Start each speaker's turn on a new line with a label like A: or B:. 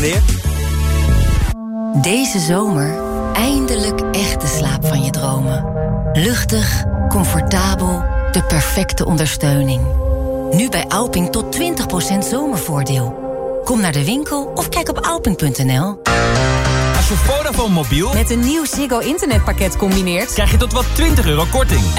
A: weer.
B: Deze zomer eindelijk echte slaap van je dromen. Luchtig, comfortabel, de perfecte ondersteuning. Nu bij Alping tot 20% zomervoordeel. Kom naar de winkel of kijk op alping.nl.
A: Als je Vodafone mobiel
C: met een nieuw Ziggo internetpakket combineert,
A: krijg je tot wel €20 korting.